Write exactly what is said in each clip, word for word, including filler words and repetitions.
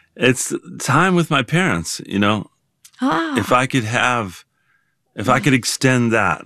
It's time with my parents, you know. Ah. If I could have, if I could extend that,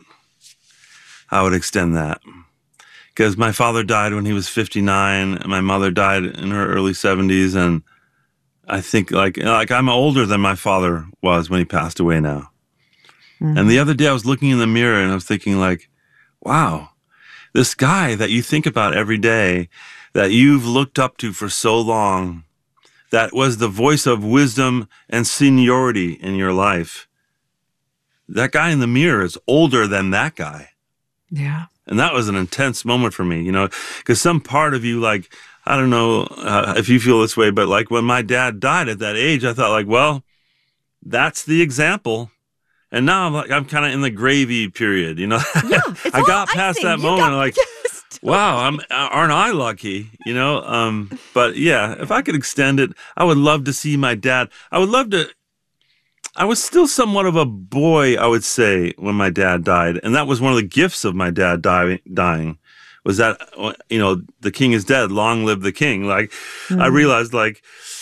I would extend that. Because my father died when he was fifty-nine, and my mother died in her early seventies, and I think like like I'm older than my father was when he passed away now. Mm-hmm. And the other day I was looking in the mirror and I was thinking like, wow, this guy that you think about every day, that you've looked up to for so long, that was the voice of wisdom and seniority in your life. That guy in the mirror is older than that guy. Yeah. And that was an intense moment for me, you know, because some part of you, like, I don't know uh, if you feel this way, but like when my dad died at that age, I thought like, well, that's the example. And now I'm like, I'm kind of in the gravy period, you know. Yeah, I got past icing. that You moment, got, like, yes, totally. wow, I'm, aren't I lucky, you know? Um, but yeah, if I could extend it, I would love to see my dad. I would love to. I was still somewhat of a boy, I would say, when my dad died. And that was one of the gifts of my dad die, dying, was that, you know, the king is dead, long live the king. Like, mm. I realized, like,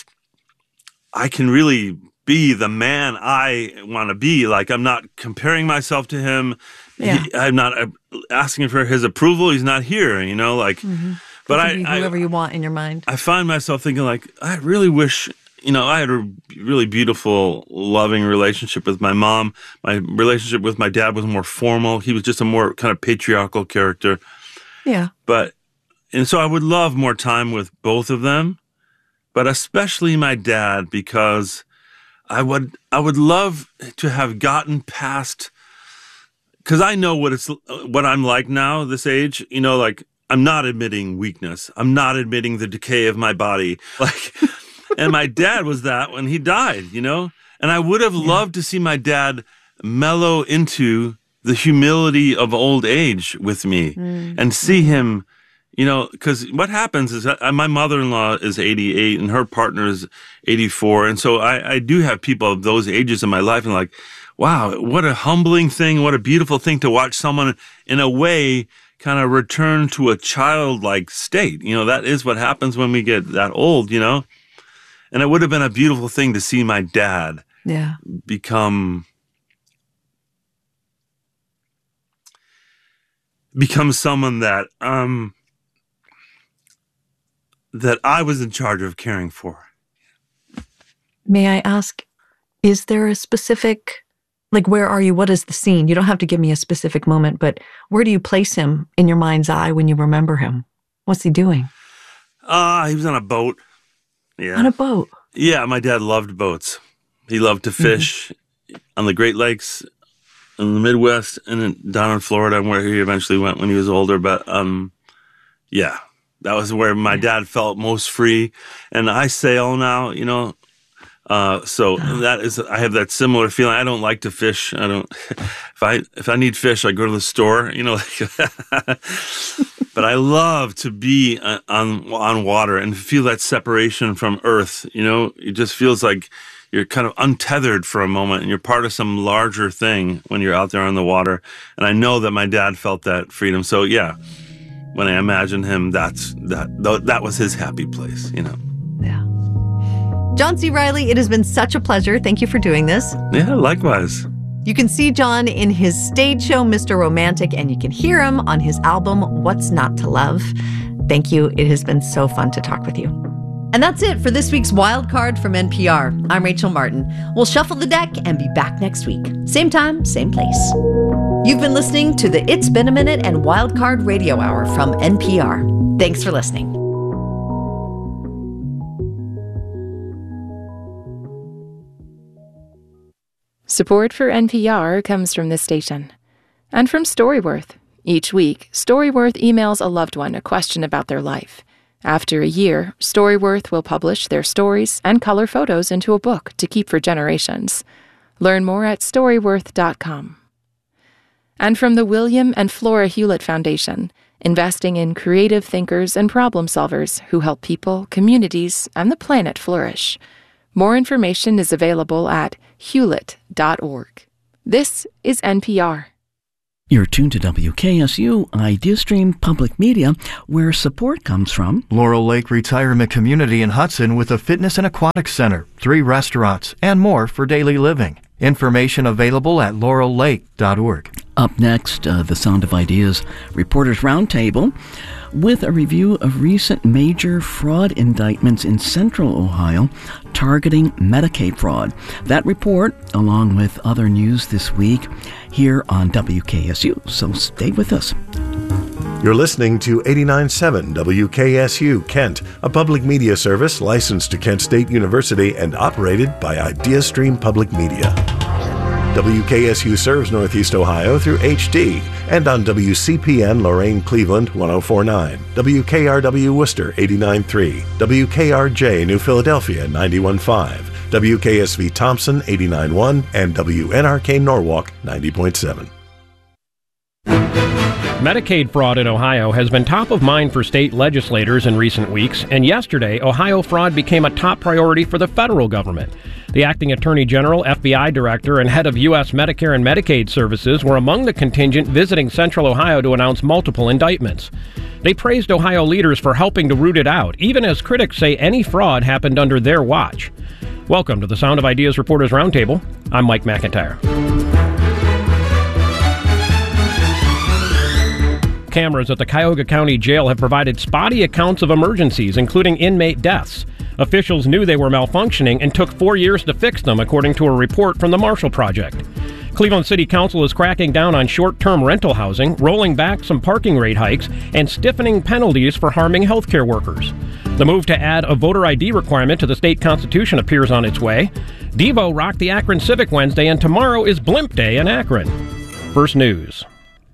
I can really be the man I want to be. Like, I'm not comparing myself to him. Yeah. He, I'm not asking for his approval. He's not here, you know, like, mm-hmm. but you I, can be whoever I, you want in your mind. I find myself thinking, like, I really wish, you know, I had a really beautiful, loving relationship with my mom. My relationship with my dad was more formal. He was just a more kind of patriarchal character. Yeah. But, and so I would love more time with both of them, but especially my dad, because I would, I would love to have gotten past, because I know what it's, what I'm like now, this age, you know, like, I'm not admitting weakness. I'm not admitting the decay of my body. Like, and my dad was that when he died, you know? And I would have yeah. loved to see my dad mellow into the humility of old age with me mm. and see him, you know, because what happens is that my mother-in-law is eighty-eight and her partner is eighty-four. And so I, I do have people of those ages in my life, and like, wow, what a humbling thing, what a beautiful thing to watch someone in a way kind of return to a childlike state. You know, that is what happens when we get that old, you know? And it would have been a beautiful thing to see my dad yeah. become become someone that um, that I was in charge of caring for. May I ask, is there a specific, like, where are you? What is the scene? You don't have to give me a specific moment, but where do you place him in your mind's eye when you remember him? What's he doing? Ah, uh, he was on a boat. Yeah. On a boat? Yeah, my dad loved boats. He loved to fish mm-hmm. on the Great Lakes in the Midwest and then down in Florida, where he eventually went when he was older. But um, yeah, that was where my yeah. dad felt most free. And I sail now, you know. Uh, so oh. that is, I have that similar feeling. I don't like to fish. I don't, if I, if I need fish, I go to the store, you know, like, but I love to be on, on water and feel that separation from earth. You know, it just feels like you're kind of untethered for a moment and you're part of some larger thing when you're out there on the water. And I know that my dad felt that freedom. So yeah, when I imagine him, that's, that, that was his happy place, you know? Yeah. John C. Reilly, it has been such a pleasure. Thank you for doing this. Yeah, likewise. You can see John in his stage show, Mister Romantic, and you can hear him on his album, What's Not to Love. Thank you. It has been so fun to talk with you. And that's it for this week's Wild Card from N P R. I'm Rachel Martin. We'll shuffle the deck and be back next week. Same time, same place. You've been listening to the It's Been a Minute and Wild Card Radio Hour from N P R. Thanks for listening. Support for N P R comes from this station and from Storyworth. Each week, Storyworth emails a loved one a question about their life. After a year, Storyworth will publish their stories and color photos into a book to keep for generations. Learn more at storyworth dot com. And from the William and Flora Hewlett Foundation, investing in creative thinkers and problem solvers who help people, communities, and the planet flourish. More information is available at hewlett dot org. This is N P R. You're tuned to W K S U IdeaStream Public Media, where support comes from Laurel Lake Retirement Community in Hudson with a fitness and aquatic center, three restaurants, and more for daily living. Information available at laurel lake dot org. Up next, uh, the Sound of Ideas Reporters Roundtable with a review of recent major fraud indictments in Central Ohio targeting Medicaid fraud. That report, along with other news this week, here on W K S U, so stay with us. You're listening to eighty-nine point seven W K S U Kent, a public media service licensed to Kent State University and operated by IdeaStream Public Media. W K S U serves Northeast Ohio through H D and on W C P N Lorain Cleveland one oh four point nine, W K R W Worcester eighty-nine point three, W K R J New Philadelphia ninety-one point five, W K S V Thompson eighty-nine point one, and W N R K Norwalk ninety point seven. Medicaid fraud in Ohio has been top of mind for state legislators in recent weeks, and yesterday, Ohio fraud became a top priority for the federal government. The acting attorney general, F B I director, and head of U S Medicare and Medicaid services were among the contingent visiting Central Ohio to announce multiple indictments. They praised Ohio leaders for helping to root it out, even as critics say any fraud happened under their watch. Welcome to the Sound of Ideas Reporters Roundtable. I'm Mike McIntyre. Cameras at the Cuyahoga County Jail have provided spotty accounts of emergencies, including inmate deaths. Officials knew they were malfunctioning and took four years to fix them, according to a report from the Marshall Project. Cleveland City Council is cracking down on short-term rental housing, rolling back some parking rate hikes, and stiffening penalties for harming healthcare workers. The move to add a voter I D requirement to the state constitution appears on its way. Devo rocked the Akron Civic Wednesday, and tomorrow is Blimp Day in Akron. First News.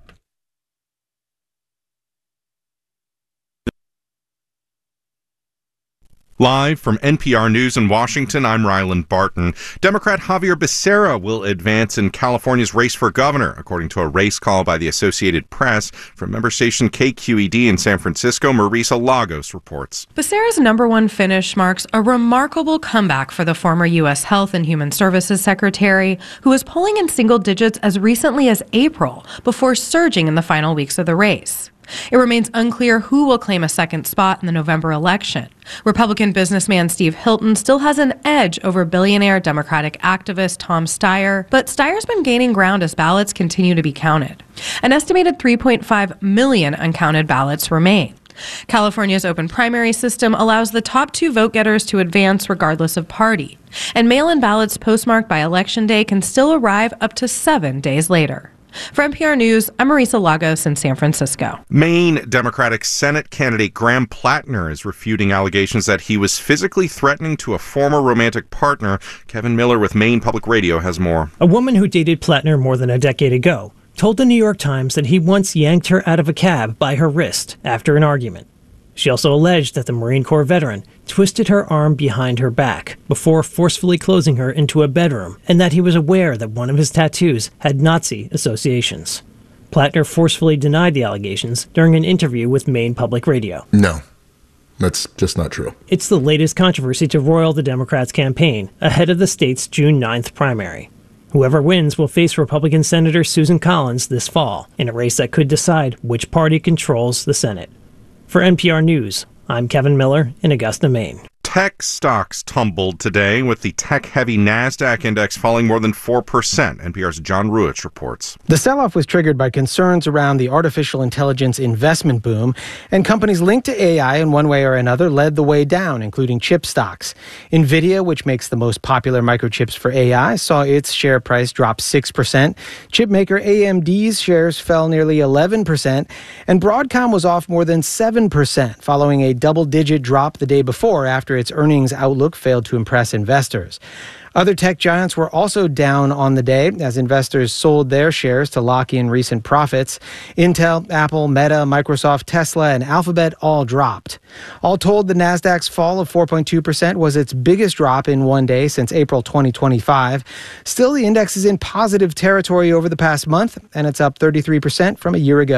Live from N P R News in Washington, I'm Ryland Barton. Democrat Javier Becerra will advance in California's race for governor, according to a race call by the Associated Press. From member station K Q E D in San Francisco, Marisa Lagos reports. Becerra's number one finish marks a remarkable comeback for the former U S Health and Human Services Secretary, who was polling in single digits as recently as April, before surging in the final weeks of the race. It remains unclear who will claim a second spot in the November election. Republican businessman Steve Hilton still has an edge over billionaire Democratic activist Tom Steyer, but Steyer's been gaining ground as ballots continue to be counted. An estimated three point five million uncounted ballots remain. California's open primary system allows the top two vote-getters to advance regardless of party, and mail-in ballots postmarked by Election Day can still arrive up to seven days later. For N P R News, I'm Marisa Lagos in San Francisco. Maine Democratic Senate candidate Graham Plattner is refuting allegations that he was physically threatening to a former romantic partner. Kevin Miller with Maine Public Radio has more. A woman who dated Plattner more than a decade ago told the New York Times that he once yanked her out of a cab by her wrist after an argument. She also alleged that the Marine Corps veteran twisted her arm behind her back before forcefully closing her into a bedroom, and that he was aware that one of his tattoos had Nazi associations. Plattner forcefully denied the allegations during an interview with Maine Public Radio. No, that's just not true. It's the latest controversy to roil the Democrats' campaign ahead of the state's June ninth primary. Whoever wins will face Republican Senator Susan Collins this fall in a race that could decide which party controls the Senate. For N P R News, I'm Kevin Miller in Augusta, Maine. Tech stocks tumbled today, with the tech-heavy NASDAQ index falling more than four percent. N P R's John Ruich reports. The sell-off was triggered by concerns around the artificial intelligence investment boom, and companies linked to A I in one way or another led the way down, including chip stocks. NVIDIA, which makes the most popular microchips for A I, saw its share price drop six percent. Chipmaker A M D's shares fell nearly eleven percent, and Broadcom was off more than seven percent, following a double-digit drop the day before after its earnings outlook failed to impress investors. Other tech giants were also down on the day as investors sold their shares to lock in recent profits. Intel, Apple, Meta, Microsoft, Tesla, and Alphabet all dropped. All told, the NASDAQ's fall of four point two percent was its biggest drop in one day since April twenty twenty-five. Still, the index is in positive territory over the past month, and it's up thirty-three percent from a year ago.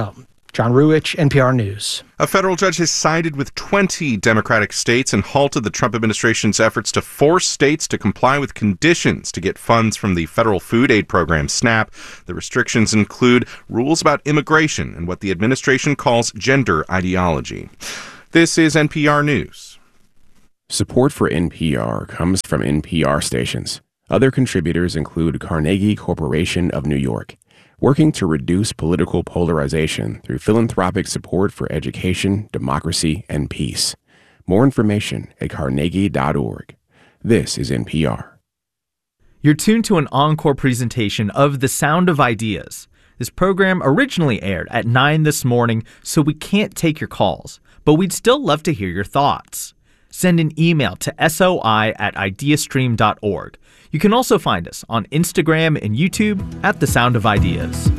John Ruich, N P R News. A federal judge has sided with twenty Democratic states and halted the Trump administration's efforts to force states to comply with conditions to get funds from the federal food aid program, SNAP. The restrictions include rules about immigration and what the administration calls gender ideology. This is N P R News. Support for N P R comes from N P R stations. Other contributors include Carnegie Corporation of New York, working to reduce political polarization through philanthropic support for education, democracy, and peace. More information at carnegie dot org. This is N P R. You're tuned to an encore presentation of The Sound of Ideas. This program originally aired at nine this morning, so we can't take your calls, but we'd still love to hear your thoughts. Send an email to soi at ideastream dot org. You can also find us on Instagram and YouTube at The Sound of Ideas.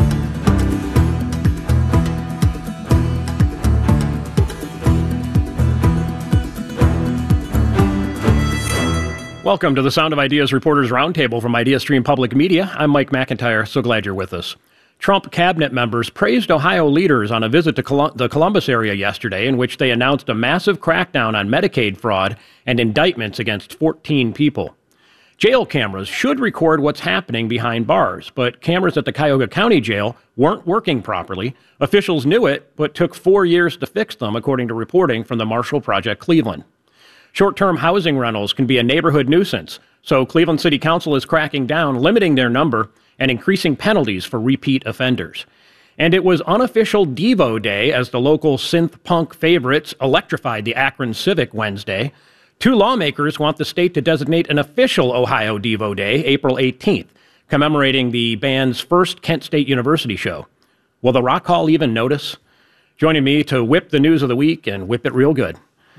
Welcome to the Sound of Ideas Reporters Roundtable from IdeaStream Public Media. I'm Mike McIntyre. So glad you're with us. Trump cabinet members praised Ohio leaders on a visit to Colum- the Columbus area yesterday, in which they announced a massive crackdown on Medicaid fraud and indictments against fourteen people. Jail cameras should record what's happening behind bars, but cameras at the Cuyahoga County Jail weren't working properly. Officials knew it, but took four years to fix them, according to reporting from the Marshall Project Cleveland. Short-term housing rentals can be a neighborhood nuisance, so Cleveland City Council is cracking down, limiting their number, and increasing penalties for repeat offenders. And it was unofficial Devo Day as the local synth punk favorites electrified the Akron Civic Wednesday. Two lawmakers want the state to designate an official Ohio Devo Day, April eighteenth, commemorating the band's first Kent State University show. Will the Rock Hall even notice? Joining me to whip the news of the week and whip it real good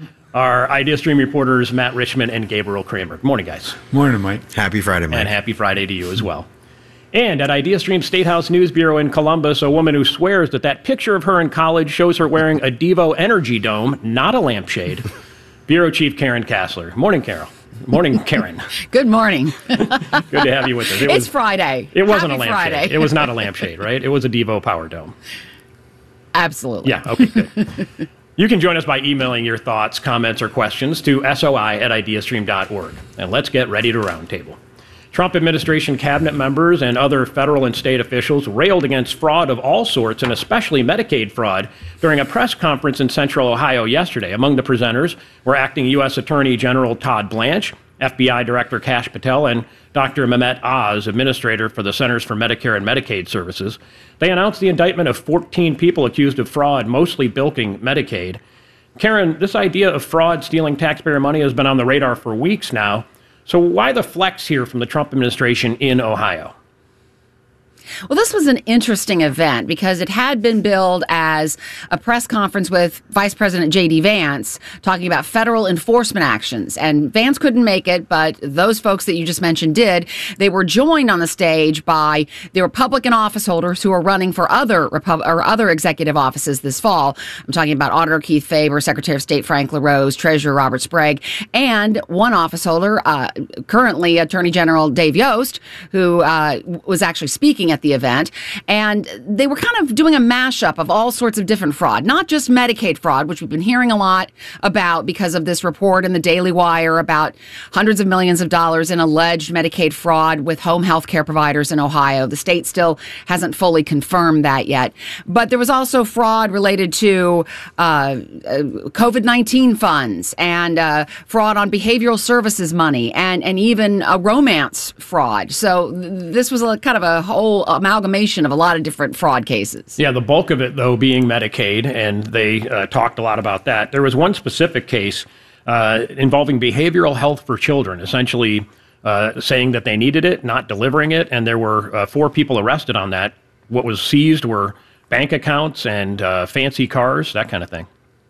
are IdeaStream reporters Matt Richman and Gabriel Kramer. Good morning, guys. Morning, Mike. Happy Friday, Mike. And happy Friday to you as well. And at IdeaStream State House News Bureau in Columbus, a woman who swears that that picture of her in college shows her wearing a Devo Energy Dome, not a lampshade. Bureau Chief Karen Kassler. Morning, Carol. Morning, Karen. Good morning. Good to have you with us. It it's was, Friday. It wasn't Happy a lampshade. Friday. It was not a lampshade, right? It was a Devo Power Dome. Absolutely. Yeah, okay, good. You can join us by emailing your thoughts, comments, or questions to soi at ideastream dot org. And let's get ready to roundtable. Trump administration cabinet members and other federal and state officials railed against fraud of all sorts, and especially Medicaid fraud, during a press conference in Central Ohio yesterday. Among the presenters were acting U S Attorney General Todd Blanche, F B I Director Kash Patel, and Doctor Mehmet Oz, Administrator for the Centers for Medicare and Medicaid Services. They announced the indictment of fourteen people accused of fraud, mostly bilking Medicaid. Karen, this idea of fraud stealing taxpayer money has been on the radar for weeks now. So why the flex here from the Trump administration in Ohio? Well, this was an interesting event because it had been billed as a press conference with Vice President J D Vance talking about federal enforcement actions. And Vance couldn't make it, but those folks that you just mentioned did. They were joined on the stage by the Republican office holders who are running for other Repub- or other executive offices this fall. I'm talking about Auditor Keith Faber, Secretary of State Frank LaRose, Treasurer Robert Sprague, and one office holder, uh, currently Attorney General Dave Yost, who uh, was actually speaking at the event. And they were kind of doing a mashup of all sorts of different fraud, not just Medicaid fraud, which we've been hearing a lot about because of this report in the Daily Wire about hundreds of millions of dollars in alleged Medicaid fraud with home health care providers in Ohio. The state still hasn't fully confirmed that yet. But there was also fraud related to uh, COVID nineteen funds and uh, fraud on behavioral services money and, and even a romance fraud. So th- this was a kind of a whole amalgamation of a lot of different fraud cases. Yeah, the bulk of it, though, being Medicaid, and they uh, talked a lot about that. There was one specific case uh, involving behavioral health for children, essentially uh, saying that they needed it, not delivering it, and there were uh, four people arrested on that. What was seized were bank accounts and uh, fancy cars, that kind of thing.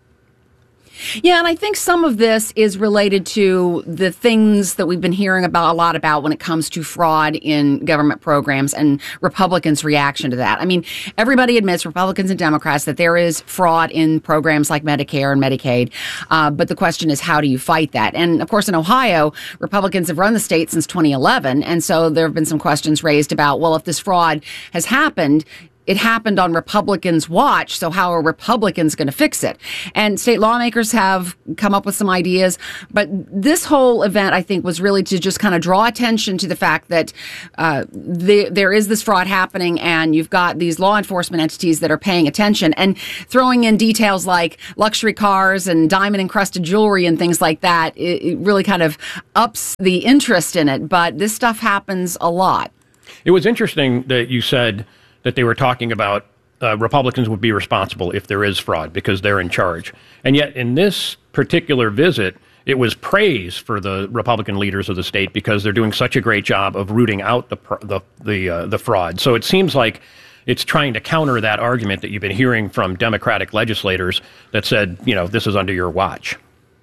Yeah, and I think some of this is related to the things that we've been hearing about a lot about when it comes to fraud in government programs and Republicans' reaction to that. I mean, everybody admits, Republicans and Democrats, that there is fraud in programs like Medicare and Medicaid. Uh, but the question is, how do you fight that? And of course, in Ohio, Republicans have run the state since twenty eleven. And so there have been some questions raised about, well, if this fraud has happened, it happened on Republicans' watch, so how are Republicans going to fix it? And state lawmakers have come up with some ideas, but this whole event, I think, was really to just kind of draw attention to the fact that uh, the, there is this fraud happening, and you've got these law enforcement entities that are paying attention and throwing in details like luxury cars and diamond-encrusted jewelry and things like that. It, it really kind of ups the interest in it, but this stuff happens a lot. It was interesting that you said that they were talking about uh, Republicans would be responsible if there is fraud because they're in charge. And yet in this particular visit, it was praise for the Republican leaders of the state because they're doing such a great job of rooting out the the the, uh, the fraud. So it seems like it's trying to counter that argument that you've been hearing from Democratic legislators that said, you know, this is under your watch.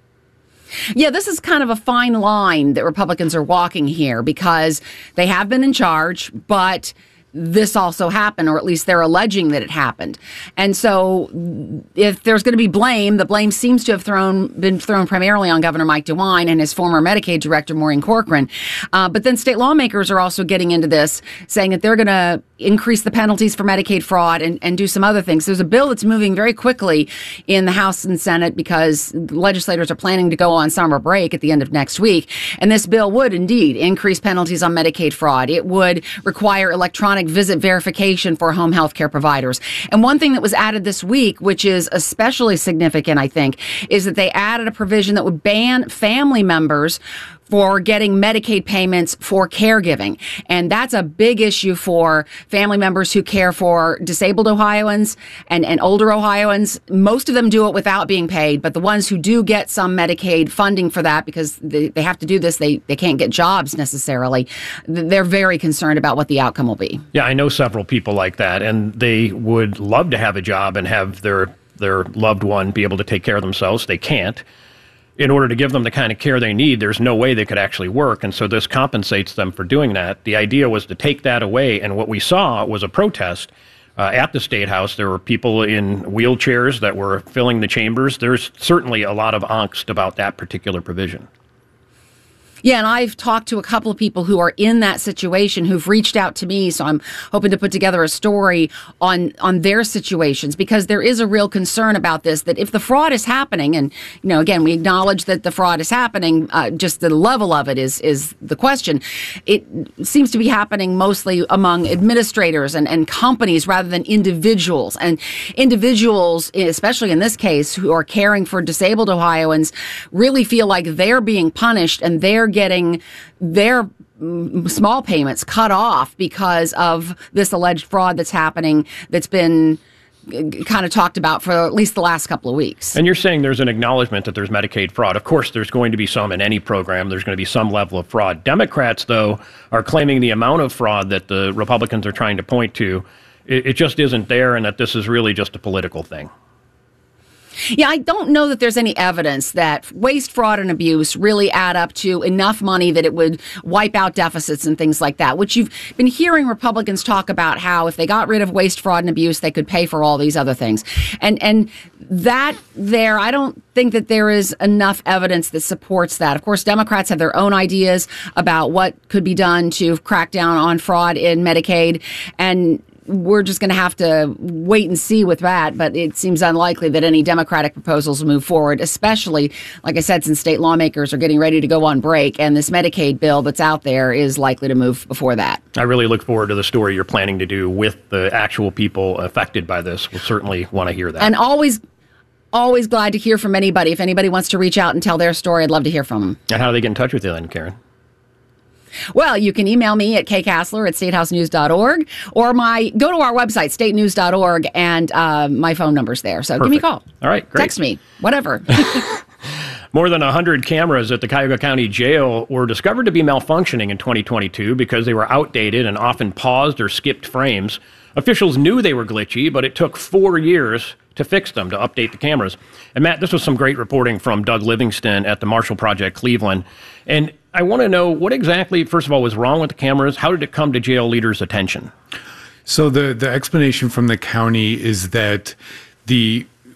Yeah, this is kind of a fine line that Republicans are walking here because they have been in charge, but this also happened, or at least they're alleging that it happened. And so if there's going to be blame, the blame seems to have thrown been thrown primarily on Governor Mike DeWine and his former Medicaid director, Maureen Corcoran. Uh, but then state lawmakers are also getting into this, saying that they're going to increase the penalties for Medicaid fraud and, and do some other things. There's a bill that's moving very quickly in the House and Senate because legislators are planning to go on summer break at the end of next week. And this bill would indeed increase penalties on Medicaid fraud. It would require electronic visit verification for home health care providers. And one thing that was added this week, which is especially significant, I think, is that they added a provision that would ban family members for getting Medicaid payments for caregiving. And that's a big issue for family members who care for disabled Ohioans and, and older Ohioans. Most of them do it without being paid, but the ones who do get some Medicaid funding for that because they, they have to do this, they, they can't get jobs necessarily. They're very concerned about what the outcome will be. Yeah, I know several people like that, and they would love to have a job and have their their loved one be able to take care of themselves. They can't. In order to give them the kind of care they need, there's no way they could actually work, and so this compensates them for doing that. The idea was to take that away, and what we saw was a protest uh, at the State House. There were people in wheelchairs that were filling the chambers. There's certainly a lot of angst about that particular provision. Yeah, and I've talked to a couple of people who are in that situation who've reached out to me, so I'm hoping to put together a story on on their situations because there is a real concern about this, that if the fraud is happening, and, you know, again, we acknowledge that the fraud is happening, uh, just the level of it is is the question. It seems to be happening mostly among administrators and, and companies rather than individuals. And individuals, especially in this case, who are caring for disabled Ohioans, really feel like they're being punished and they're getting their small payments cut off because of this alleged fraud that's happening that's been kind of talked about for at least the last couple of weeks. And you're saying there's an acknowledgement that there's Medicaid fraud. Of course, there's going to be some in any program. There's going to be some level of fraud. Democrats, though, are claiming the amount of fraud that the Republicans are trying to point to, it, it just isn't there, and that this is really just a political thing. Yeah, I don't know that there's any evidence that waste, fraud, and abuse really add up to enough money that it would wipe out deficits and things like that, which you've been hearing Republicans talk about how if they got rid of waste, fraud, and abuse, they could pay for all these other things. And and that there, I don't think that there is enough evidence that supports that. Of course, Democrats have their own ideas about what could be done to crack down on fraud in Medicaid, and we're just going to have to wait and see with that, but it seems unlikely that any Democratic proposals will move forward, especially, like I said, since state lawmakers are getting ready to go on break, and this Medicaid bill that's out there is likely to move before that. I really look forward to the story you're planning to do with the actual people affected by this. We'll certainly want to hear that. And always, always glad to hear from anybody. If anybody wants to reach out and tell their story, I'd love to hear from them. And how do they get in touch with you then, Karen? Well, you can email me at kcasler at statehousenews dot org, or my go to our website, state news dot org, and uh, my phone number's there. So Perfect. Give me a call. All right, great. Text me, whatever. More than one hundred cameras at the Cuyahoga County Jail were discovered to be malfunctioning in twenty twenty-two because they were outdated and often paused or skipped frames. Officials knew they were glitchy, but it took four years to fix them, to update the cameras. And Matt, this was some great reporting from Doug Livingston at the Marshall Project Cleveland. And I want to know what exactly, first of all, was wrong with the cameras? How did it come to jail leaders' attention? So the, the explanation from the county is that the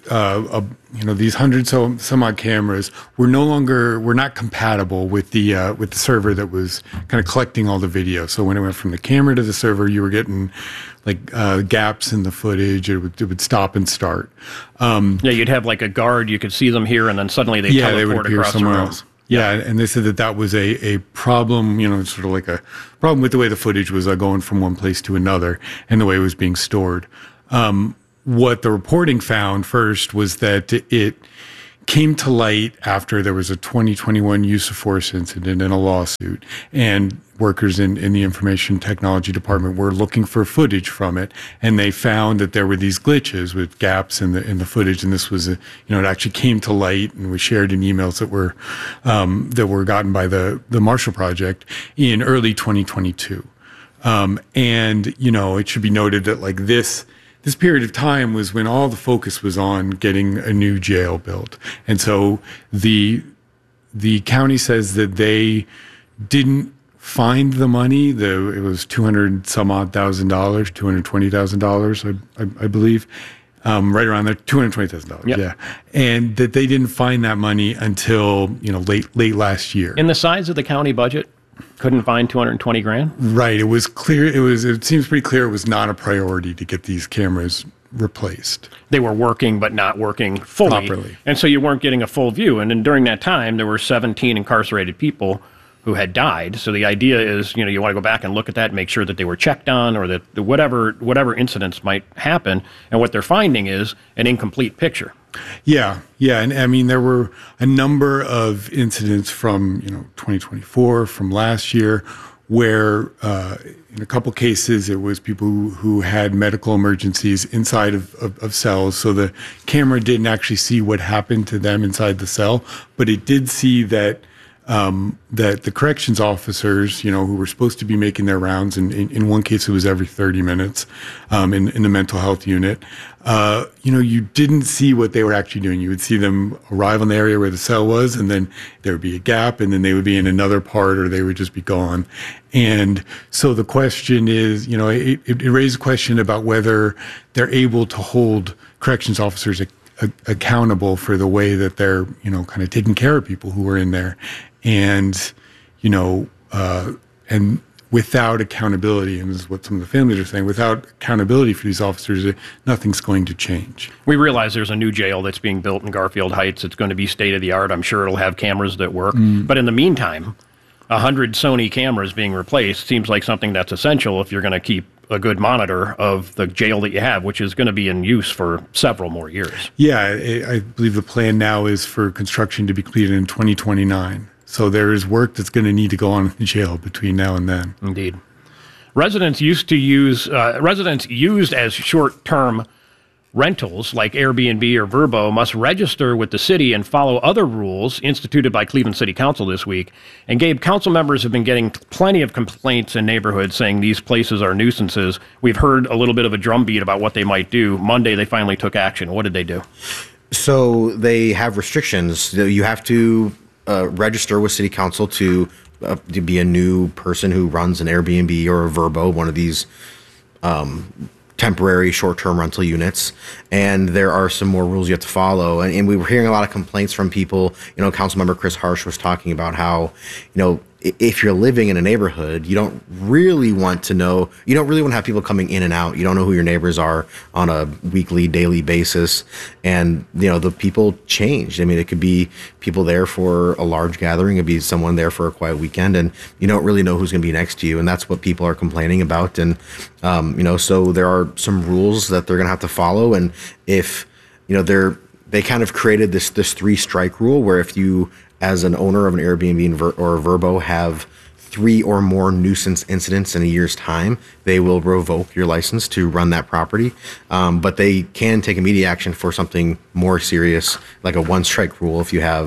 uh, a, you know, these hundred so some odd cameras were no longer were not compatible with the uh, with the server that was kind of collecting all the video. So when it went from the camera to the server, you were getting like uh, gaps in the footage. It would, it would stop and start. Um, yeah, you'd have like a guard. You could see them here, and then suddenly they yeah, teleport they would appear across somewhere the room. else. Yeah, and they said that that was a, a problem, you know, sort of like a problem with the way the footage was uh, going from one place to another and the way it was being stored. Um, what the reporting found first was that it came to light after there was a twenty twenty-one use of force incident and a lawsuit, and workers in, in the information technology department were looking for footage from it, and they found that there were these glitches with gaps in the in the footage, and this was a, you know, it actually came to light and was shared in emails that were um, that were gotten by the the Marshall Project in early twenty twenty-two, um, and you know, it should be noted that like this. This period of time was when all the focus was on getting a new jail built. And so the the county says that they didn't find the money. The, it was two hundred some odd thousand dollars, two hundred twenty thousand dollars, I, I, I believe, um, right around there, two hundred twenty thousand dollars, yep. Yeah. And that they didn't find that money until, you know, late late last year. In the size of the county budget, couldn't find two hundred twenty grand? Right. It was clear. It was, it seems pretty clear it was not a priority to get these cameras replaced. They were working, but not working fully. Properly. And so you weren't getting a full view. And then during that time, there were seventeen incarcerated people who had died. So the idea is, you know, you want to go back and look at that and make sure that they were checked on, or that whatever, whatever incidents might happen. And what they're finding is an incomplete picture. Yeah, yeah, and I mean there were a number of incidents from you know twenty twenty-four, from last year, where uh, in a couple cases it was people who, who had medical emergencies inside of, of, of cells, so the camera didn't actually see what happened to them inside the cell, but it did see that um, that the corrections officers, you know, who were supposed to be making their rounds, and in, in one case it was every thirty minutes um, in, in the mental health unit, uh, you know, you didn't see what they were actually doing. You would see them arrive on the area where the cell was, and then there would be a gap, and then they would be in another part, or they would just be gone. And so the question is, you know, it, it, it raised a question about whether they're able to hold corrections officers ac- ac- accountable for the way that they're, you know, kind of taking care of people who are in there. And, you know, uh, and without accountability, and this is what some of the families are saying, without accountability for these officers, nothing's going to change. We realize there's a new jail that's being built in Garfield Heights. It's going to be state of the art. I'm sure it'll have cameras that work. Mm. But in the meantime, one hundred Sony cameras being replaced seems like something that's essential if you're going to keep a good monitor of the jail that you have, which is going to be in use for several more years. Yeah, I, I believe the plan now is for construction to be completed in twenty twenty-nine. So there is work that's going to need to go on in the jail between now and then. Indeed. Residents used to use uh, residents used as short-term rentals like Airbnb or Vrbo must register with the city and follow other rules instituted by Cleveland City Council this week. And Gabe, council members have been getting plenty of complaints in neighborhoods saying these places are nuisances. We've heard a little bit of a drumbeat about what they might do. Monday, they finally took action. What did they do? So they have restrictions. You have to uh, register with City Council to uh, to be a new person who runs an Airbnb or a Vrbo, one of these um temporary short-term rental units, and there are some more rules you have to follow. And, and we were hearing a lot of complaints from people. You know, Councilmember Chris Harsh was talking about how, you know, if you're living in a neighborhood, you don't really want to know, you don't really want to have people coming in and out. You don't know who your neighbors are on a weekly, daily basis. And, you know, the people change. I mean, it could be people there for a large gathering. It could be someone there for a quiet weekend, and you don't really know who's going to be next to you. And that's what people are complaining about. And, um, you know, so there are some rules that they're going to have to follow. And if, you know, they're, they kind of created this, this three strike rule where if you, as an owner of an Airbnb or a Vrbo, have three or more nuisance incidents in a year's time, they will revoke your license to run that property. Um, but they can take immediate action for something more serious, like a one-strike rule. If you have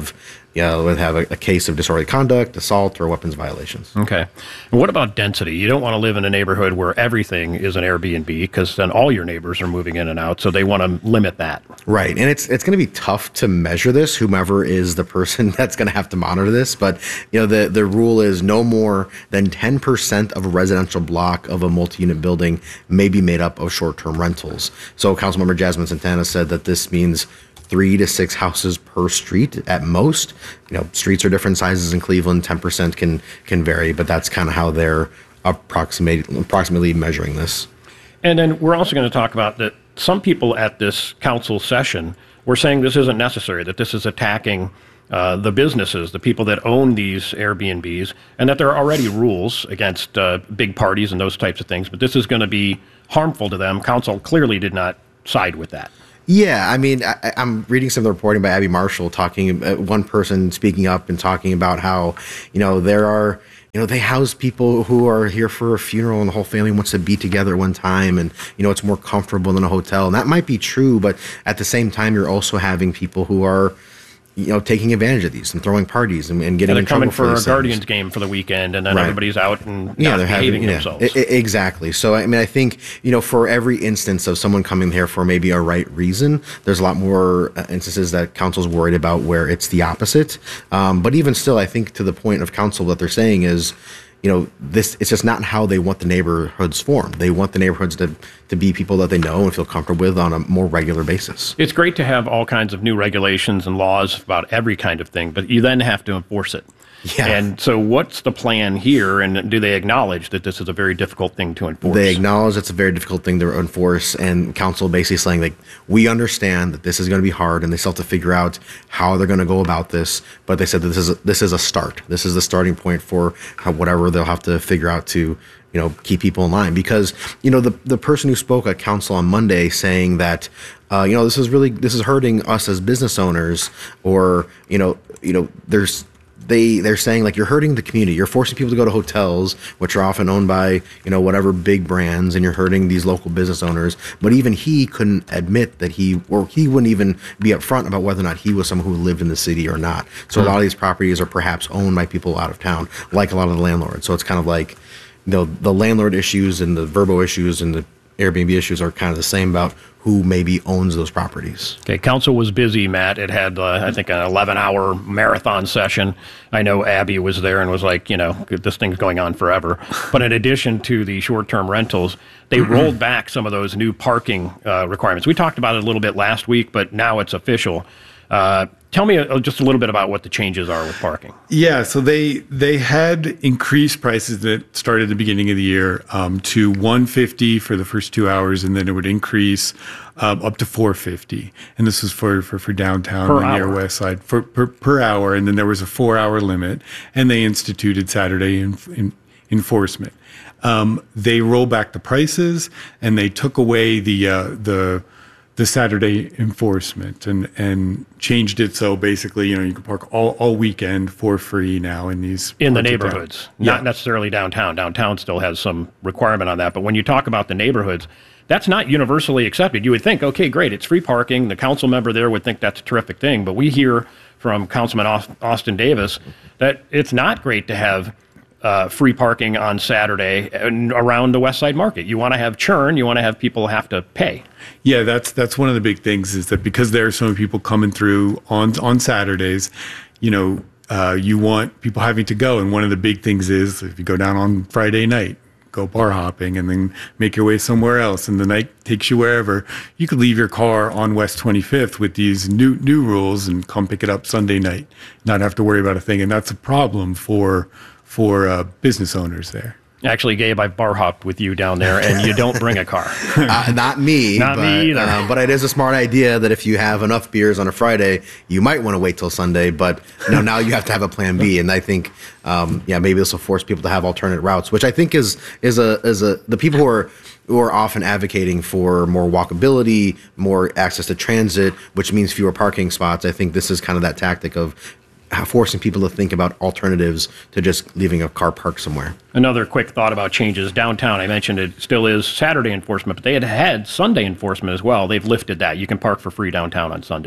you know, would have a, a case of disorderly conduct, assault, or weapons violations. Okay. And what about density? You don't want to live in a neighborhood where everything is an Airbnb, because then all your neighbors are moving in and out, so they want to limit that. Right. And it's it's going to be tough to measure this, whomever is the person that's going to have to monitor this. But, you know, the, the rule is no more than ten percent of a residential block of a multi-unit building may be made up of short-term rentals. So Councilmember Jasmine Santana said that this means three to six houses per street at most. You know, streets are different sizes in Cleveland. ten percent can can vary, but that's kind of how they're approximate, approximately measuring this. And then we're also going to talk about that some people at this council session were saying this isn't necessary, that this is attacking uh, the businesses, the people that own these Airbnbs, and that there are already rules against uh, big parties and those types of things, but this is going to be harmful to them. Council clearly did not side with that. Yeah, I mean, I, I'm reading some of the reporting by Abby Marshall, talking, uh, one person speaking up and talking about how, you know, there are, you know, they house people who are here for a funeral and the whole family wants to be together at one time, and, you know, it's more comfortable than a hotel. And that might be true, but at the same time, you're also having people who are, you know, taking advantage of these and throwing parties and, and getting and they're in trouble coming for, for a Guardians game for the weekend, and then Right. everybody's out and yeah, not they're behaving having, yeah, themselves. I- I- exactly. So, I mean, I think, you know, for every instance of someone coming here for maybe a right reason, there's a lot more uh, instances that council's worried about where it's the opposite. Um, but even still, I think to the point of council, what they're saying is, you know, this, it's just not how they want the neighborhoods formed. They want the neighborhoods to, to be people that they know and feel comfortable with on a more regular basis. It's great to have all kinds of new regulations and laws about every kind of thing, but you then have to enforce it. Yeah. And so what's the plan here, and do they acknowledge that this is a very difficult thing to enforce? They acknowledge it's a very difficult thing to enforce, and council basically saying, like, we understand that this is going to be hard, and they still have to figure out how they're going to go about this. But they said that this is a, this is a start. This is the starting point for how, whatever they'll have to figure out to, you know, keep people in line. Because, you know, the the person who spoke at council on Monday saying that, uh, you know, this is really this is hurting us as business owners, or you know, you know, there's. They, they're saying, like, you're hurting the community. You're forcing people to go to hotels, which are often owned by, you know, whatever big brands, and you're hurting these local business owners. But even he couldn't admit that he, or he wouldn't even be upfront about whether or not he was someone who lived in the city or not. So Hmm. a lot of these properties are perhaps owned by people out of town, like a lot of the landlords. So it's kind of like, you know, the landlord issues and the Verbo issues and the Airbnb issues are kind of the same about who maybe owns those properties. Okay, council was busy, Matt. It had, uh, I think, an eleven-hour marathon session. I know Abby was there and was like, you know, this thing's going on forever. But in addition to the short-term rentals, they rolled back some of those new parking uh, requirements. We talked about it a little bit last week, but now it's official. Uh, tell me uh, just a little bit about what the changes are with parking. Yeah, so they they had increased prices that started at the beginning of the year um, to one hundred fifty dollars for the first two hours, and then it would increase um, up to four hundred fifty dollars. And this was for for, for downtown Per and near hour. West Side for per, per hour, and then there was a four hour limit, and they instituted Saturday in, in, enforcement. Um, they rolled back the prices, and they took away the uh, the the Saturday enforcement and, and changed it so basically, you know, you can park all, all weekend for free now in these In the parts of town. neighborhoods, not Yeah. necessarily downtown. Downtown still has some requirement on that. But when you talk about the neighborhoods, that's not universally accepted. You would think, okay, great, it's free parking. The council member there would think that's a terrific thing. But we hear from Councilman Aus- Austin Davis that it's not great to have uh, free parking on Saturday and around the West Side Market. You want to have churn. You want to have people have to pay. Yeah, that's that's one of the big things is that because there are so many people coming through on on Saturdays, you know, uh, you want people having to go. And one of the big things is if you go down on Friday night, go bar hopping and then make your way somewhere else, and the night takes you wherever, you could leave your car on West twenty-fifth with these new new rules and come pick it up Sunday night, not have to worry about a thing. And that's a problem for for uh, business owners there. Actually, Gabe, I've bar hopped with you down there, and you don't bring a car. uh, not me. Not but, me either. Uh, but it is a smart idea that if you have enough beers on a Friday, you might want to wait till Sunday. But no, now you have to have a plan B. And I think, um, yeah, maybe this will force people to have alternate routes, which I think is is a is a the people who are who are often advocating for more walkability, more access to transit, which means fewer parking spots. I think this is kind of that tactic of forcing people to think about alternatives to just leaving a car parked somewhere. Another quick thought about changes downtown. I mentioned it still is Saturday enforcement, but they had had Sunday enforcement as well. They've lifted that. You can park for free downtown on Sundays.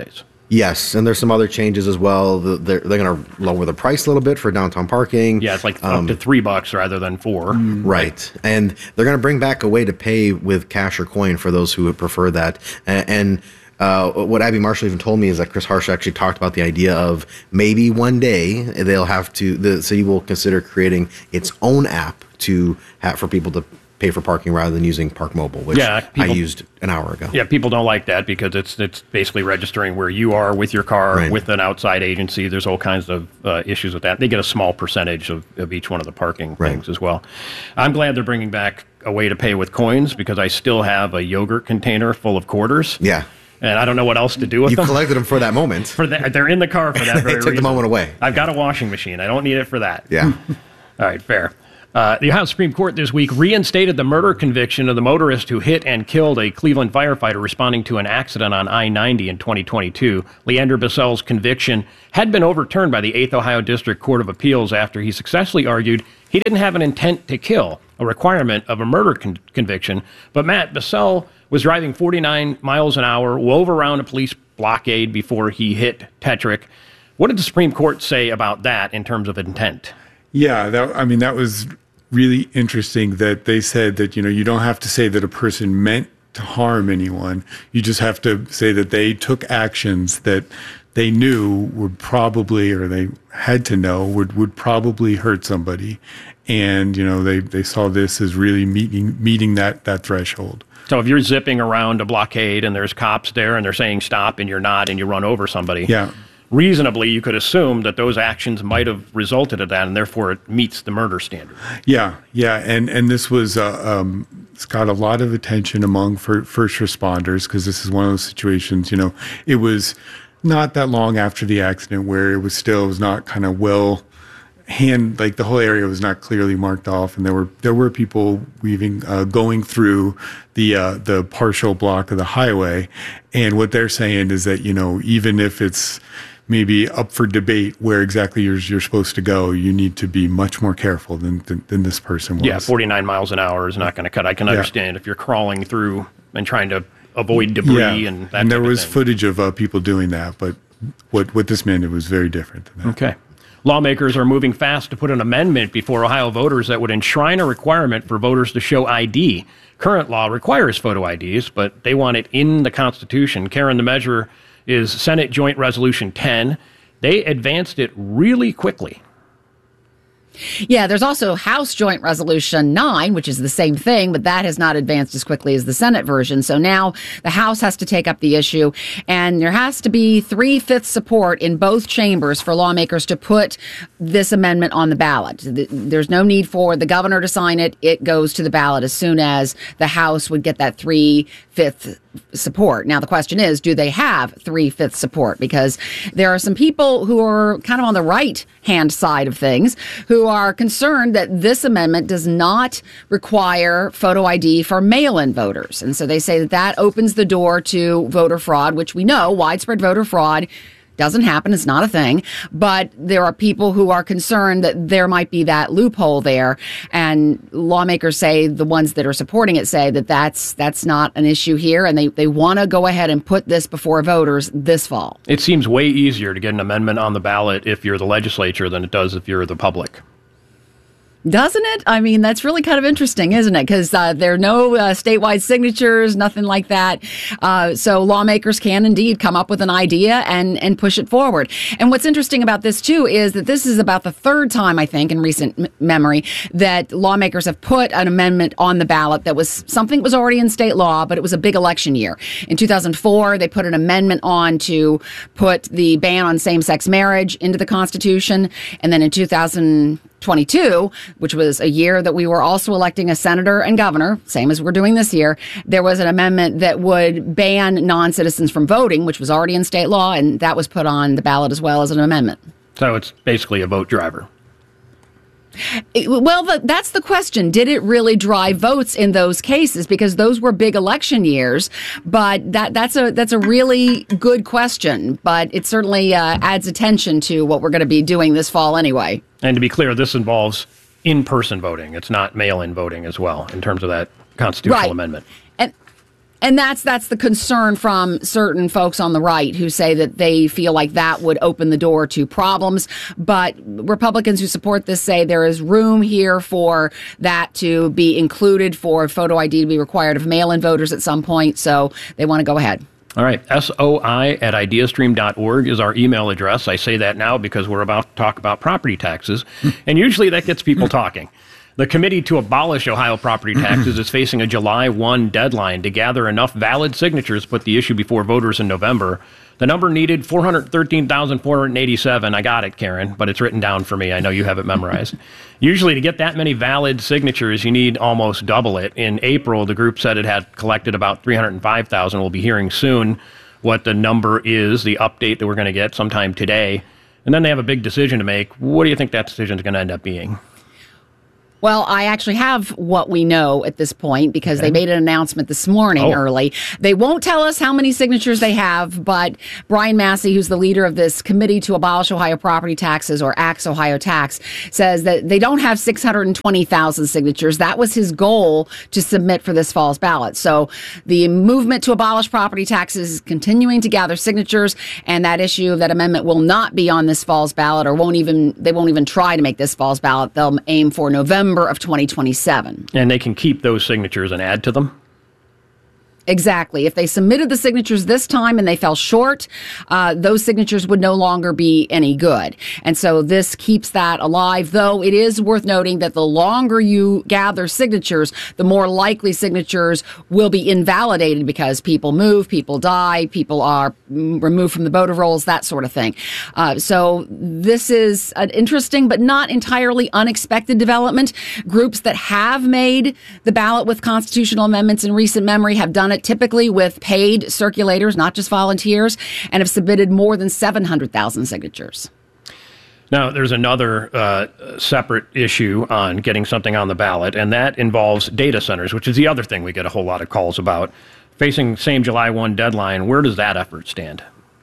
Yes, and there's some other changes as well. They're, they're going to lower the price a little bit for downtown parking. Yeah, it's like Um, up to three bucks rather than four. Right. And they're going to bring back a way to pay with cash or coin for those who would prefer that. And, and uh, what Abby Marshall even told me is that Chris Harsh actually talked about the idea of maybe one day they'll have to, the city will consider creating its own app to have for people to pay for parking rather than using Park Mobile, which Yeah, people- I used an hour ago. Yeah, people don't like that because it's it's basically registering where you are with your car Right. with an outside agency. There's all kinds of uh, issues with that. They get a small percentage of, of each one of the parking Right. things as well. I'm glad they're bringing back a way to pay with coins because I still have a yogurt container full of quarters. Yeah. And I don't know what else to do with You them. collected them for that moment. For that, they're in the car for that They very took the reason. moment away. I've got a washing machine. I don't need it for that. Yeah. All right, fair. Uh, the Ohio Supreme Court this week reinstated the murder conviction of the motorist who hit and killed a Cleveland firefighter responding to an accident on I ninety in twenty twenty-two. Leander Bissell's conviction had been overturned by the eighth Ohio District Court of Appeals after he successfully argued he didn't have an intent to kill, a requirement of a murder con- conviction. But Matt, Bissell was driving forty-nine miles an hour, wove around a police blockade before he hit Tetrick. What did the Supreme Court say about that in terms of intent? Yeah, that, I mean, that was really interesting that they said that, you know, you don't have to say that a person meant to harm anyone. You just have to say that they took actions that they knew would probably, or they had to know, would, would probably hurt somebody. And, you know, they, they saw this as really meeting meeting that, that threshold. So if you're zipping around a blockade and there's cops there and they're saying stop and you're not and you run over somebody, Yeah. reasonably you could assume that those actions might have resulted in that and therefore it meets the murder standard. Yeah, yeah, and and this was uh, um, it's got a lot of attention among fir- first responders because this is one of those situations. You know, it was not that long after the accident where it was still it was not kind of well hand like the whole area was not clearly marked off, and there were there were people weaving uh, going through the uh, the partial block of the highway, and what they're saying is that, you know, even if it's maybe up for debate where exactly you're, you're supposed to go, you need to be much more careful than than, than this person was. Yeah, forty-nine miles an hour is not going to cut. I can Yeah. understand if you're crawling through and trying to avoid debris Yeah. and that and there type of was thing. footage of uh, people doing that, but what what this man did was very different than that. Okay. Lawmakers are moving fast to put an amendment before Ohio voters that would enshrine a requirement for voters to show I D. Current law requires photo I Ds, but they want it in the Constitution. Karen, the measure is Senate Joint Resolution ten. They advanced it really quickly. Yeah, there's also House Joint Resolution nine, which is the same thing, but that has not advanced as quickly as the Senate version. So now the House has to take up the issue, and there has to be three-fifths support in both chambers for lawmakers to put this amendment on the ballot. There's no need for the governor to sign it. It goes to the ballot as soon as the House would get that three-fifths support. Now, the question is, do they have three-fifths support? Because there are some people who are kind of on the right-hand side of things who are concerned that this amendment does not require photo I D for mail-in voters. And so they say that that opens the door to voter fraud, which we know widespread voter fraud doesn't happen. It's not a thing. But there are people who are concerned that there might be that loophole there. And lawmakers say, the ones that are supporting it say that that's that's not an issue here. And they, they want to go ahead and put this before voters this fall. It seems way easier to get an amendment on the ballot if you're the legislature than it does if you're the public. Doesn't it? I mean, that's really kind of interesting, isn't it? Because uh, there are no uh, statewide signatures, nothing like that. Uh, so lawmakers can indeed come up with an idea and, and push it forward. And what's interesting about this, too, is that this is about the third time, I think, in recent m- memory, that lawmakers have put an amendment on the ballot that was something that was already in state law, but it was a big election year. In two thousand four, they put an amendment on to put the ban on same-sex marriage into the Constitution. And then in two thousand twenty-two, which was a year that we were also electing a senator and governor, same as we're doing this year, there was an amendment that would ban non-citizens from voting, which was already in state law, and that was put on the ballot as well as an amendment. So it's basically a vote driver. It, well, the, that's the question. Did it really drive votes in those cases? Because those were big election years. But that that's a that's a really good question. But it certainly uh, adds attention to what we're going to be doing this fall anyway. And to be clear, this involves in-person voting. It's not mail-in voting as well in terms of that constitutional Right. amendment. And And that's that's the concern from certain folks on the right who say that they feel like that would open the door to problems. But Republicans who support this say there is room here for that to be included, for photo I D to be required of mail-in voters at some point. So they want to go ahead. All right. S O I at ideastream dot org is our email address. I say that now because we're about to talk about property taxes, and usually that gets people talking. The committee to abolish Ohio property taxes is facing a July first deadline to gather enough valid signatures to put the issue before voters in November. The number needed, four hundred thirteen thousand four hundred eighty-seven. I got it, Karen, but it's written down for me. I know you have it memorized. Usually to get that many valid signatures, you need almost double it. In April, the group said it had collected about three hundred five thousand. We'll be hearing soon what the number is, the update that we're going to get sometime today. And then they have a big decision to make. What do you think that decision is going to end up being? Well, I actually have what we know at this point because Okay. they made an announcement this morning Oh. early. They won't tell us how many signatures they have, but Brian Massey, who's the leader of this committee to abolish Ohio property taxes, or Axe Ohio Tax, says that they don't have six hundred twenty thousand signatures. That was his goal to submit for this fall's ballot. So the movement to abolish property taxes is continuing to gather signatures, and that issue, that amendment, will not be on this fall's ballot, or won't even they won't even try to make this fall's ballot. They'll aim for November of twenty twenty-seven. And they can keep those signatures and add to them? Exactly. If they submitted the signatures this time and they fell short, uh, those signatures would no longer be any good. And so this keeps that alive, though it is worth noting that the longer you gather signatures, the more likely signatures will be invalidated because people move, people die, people are mm, removed from the voter rolls, that sort of thing. Uh, so this is an interesting but not entirely unexpected development. Groups that have made the ballot with constitutional amendments in recent memory have done it typically with paid circulators, not just volunteers, and have submitted more than seven hundred thousand signatures. Now, there's another uh, separate issue on getting something on the ballot, and that involves data centers, which is the other thing we get a whole lot of calls about. Facing same July first deadline, where does that effort stand?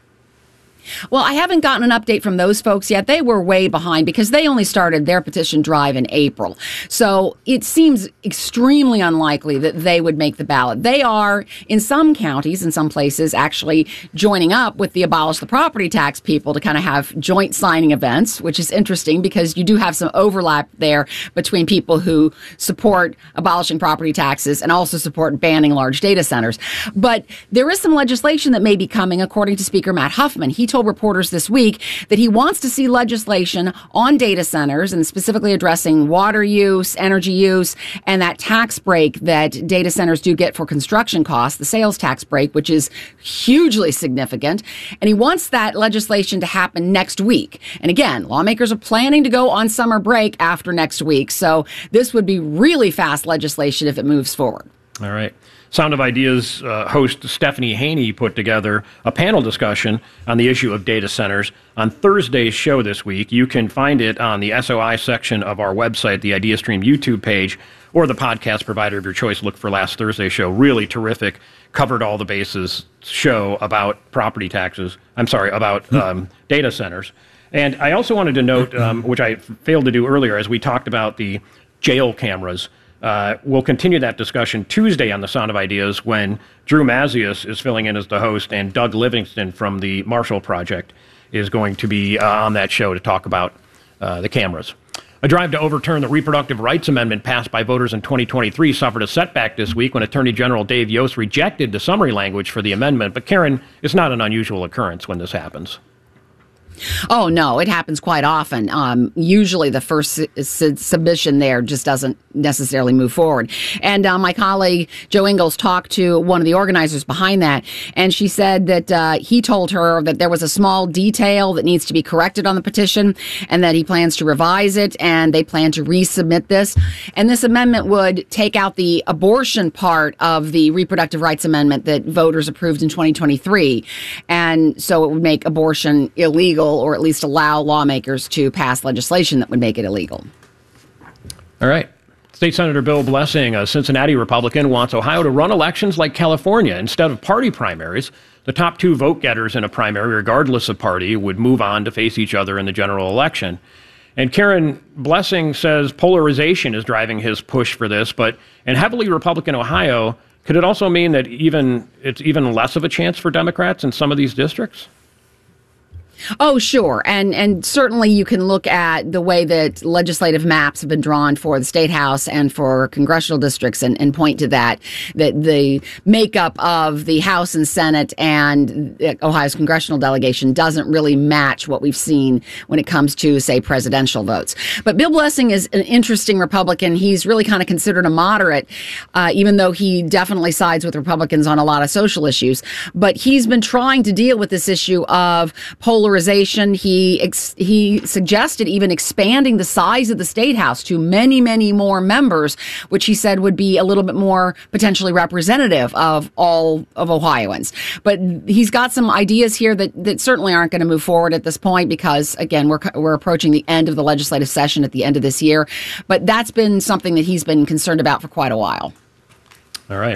Well, I haven't gotten an update from those folks yet. They were way behind because they only started their petition drive in April. So it seems extremely unlikely that they would make the ballot. They are, in some counties, in some places, actually joining up with the Abolish the Property Tax people to kind of have joint signing events, which is interesting because you do have some overlap there between people who support abolishing property taxes and also support banning large data centers. But there is some legislation that may be coming, according to Speaker Matt Huffman. He told reporters this week that he wants to see legislation on data centers and specifically addressing water use, energy use, and that tax break that data centers do get for construction costs, the sales tax break, which is hugely significant. And he wants that legislation to happen next week. And again, lawmakers are planning to go on summer break after next week. So this would be really fast legislation if it moves forward. All right. Sound of Ideas uh, host Stephanie Haney put together a panel discussion on the issue of data centers on Thursday's show this week. You can find it on the S O I section of our website, the IdeaStream YouTube page, or the podcast provider of your choice. Look for last Thursday's show. Really terrific, covered all the bases show about property taxes. I'm sorry, about um, data centers. And I also wanted to note, um, which I failed to do earlier, as we talked about the jail cameras. Uh, we'll continue that discussion Tuesday on the Sound of Ideas when Drew Mazius is filling in as the host and Doug Livingston from the Marshall Project is going to be uh, on that show to talk about uh, the cameras. A drive to overturn the Reproductive Rights Amendment passed by voters in twenty twenty-three suffered a setback this week when Attorney General Dave Yost rejected the summary language for the amendment. But Karen, it's not an unusual occurrence when this happens. Oh, no, it happens quite often. Um, usually the first su- su- submission there just doesn't necessarily move forward. And uh, my colleague Joe Ingles talked to one of the organizers behind that, and she said that uh, he told her that there was a small detail that needs to be corrected on the petition and that he plans to revise it and they plan to resubmit this. And this amendment would take out the abortion part of the Reproductive Rights Amendment that voters approved in twenty twenty-three. And so it would make abortion illegal, or at least allow lawmakers to pass legislation that would make it illegal. All right. State Senator Bill Blessing, a Cincinnati Republican, wants Ohio to run elections like California. Instead of party primaries, the top two vote getters in a primary, regardless of party, would move on to face each other in the general election. And Karen, Blessing says polarization is driving his push for this, but in heavily Republican Ohio, Could it also mean that even it's even less of a chance for Democrats in some of these districts? Oh, sure. And and certainly you can look at the way that legislative maps have been drawn for the state house and for congressional districts and, and point to that, that the makeup of the House and Senate and Ohio's congressional delegation doesn't really match what we've seen when it comes to, say, presidential votes. But Bill Blessing is an interesting Republican. He's really kind of considered a moderate, uh, even though he definitely sides with Republicans on a lot of social issues. But he's been trying to deal with this issue of polarization. He ex- he suggested even expanding the size of the state house to many, many more members, which he said would be a little bit more potentially representative of all of Ohioans. But he's got some ideas here that, that certainly aren't going to move forward at this point because, again, we're we're approaching the end of the legislative session at the end of this year. But that's been something that he's been concerned about for quite a while. All right.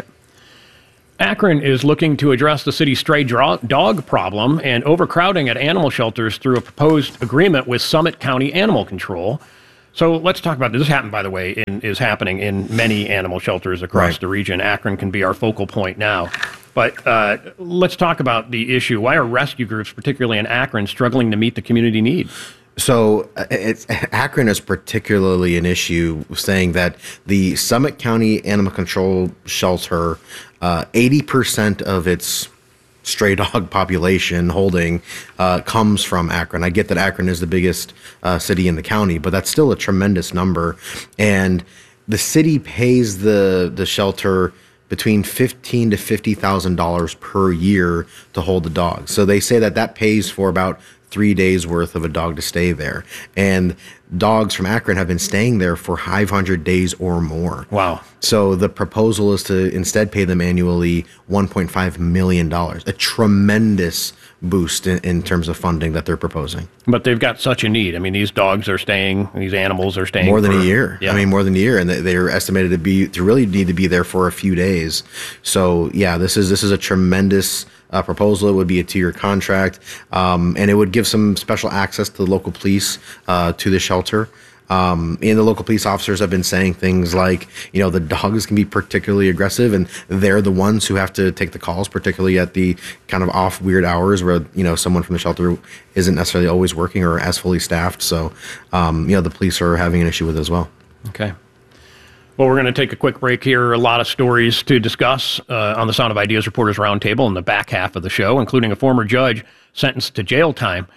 Akron is looking to address the city's stray dog problem and overcrowding at animal shelters through a proposed agreement with Summit County Animal Control. So let's talk about this. This happened, by the way, in, is happening in many animal shelters across right. the region. Akron can be our focal point now. But uh, let's talk about the issue. Why are rescue groups, particularly in Akron, struggling to meet the community need? So it's, Akron is particularly an issue, saying that the Summit County Animal Control Shelter, uh, eighty percent of its stray dog population holding uh, comes from Akron. I get that Akron is the biggest uh, city in the county, but that's still a tremendous number. And the city pays the the shelter between fifteen to fifty thousand dollars per year to hold the dogs. So they say that that pays for about three days worth of a dog to stay there. And dogs from Akron have been staying there for five hundred days or more. Wow. So the proposal is to instead pay them annually one point five million dollars, a tremendous boost in, in terms of funding that they're proposing. But they've got such a need. I mean, these dogs are staying, these animals are staying more than for, a year. Yeah. I mean, more than a year, and they're estimated to be to really need to be there for a few days. So yeah, this is this is a tremendous uh, proposal. It would be a two-year contract, um, and it would give some special access to the local police uh, to the shelter. Um, and the local police officers have been saying things like, you know, the dogs can be particularly aggressive and they're the ones who have to take the calls, particularly at the kind of off weird hours where, you know, someone from the shelter isn't necessarily always working or as fully staffed. So, um, you know, the police are having an issue with it as well. Okay. Well, we're going to take a quick break here. A lot of stories to discuss uh, on the Sound of Ideas Reporters Roundtable in the back half of the show, including a former judge sentenced to jail time.